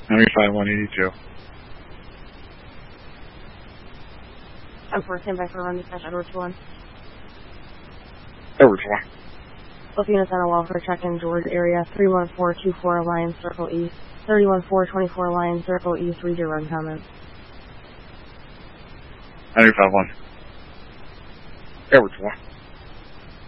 95 182. I'm for standby for run dispatch Edwards 1. Edwards 1. Both units on a welfare check in George area, 31424 Lion Circle East, 31424 Lion Circle East, read your run comments. 95 1. Edwards 1.